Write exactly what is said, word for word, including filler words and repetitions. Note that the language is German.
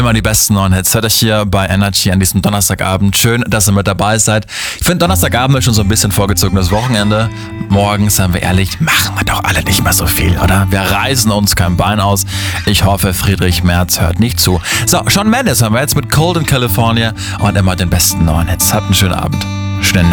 Immer die besten neuen Hits hört euch hier bei Energy an diesem Donnerstagabend. Schön, dass ihr mit dabei seid. Ich finde, Donnerstagabend ist schon so ein bisschen vorgezogenes Wochenende. Morgen, seien wir ehrlich, machen wir doch alle nicht mehr so viel, oder? Wir reißen uns kein Bein aus. Ich hoffe, Friedrich Merz hört nicht zu. So, Shawn Mendes haben wir jetzt mit Cold in California und immer den besten neuen Hits. Habt einen schönen Abend. Schnell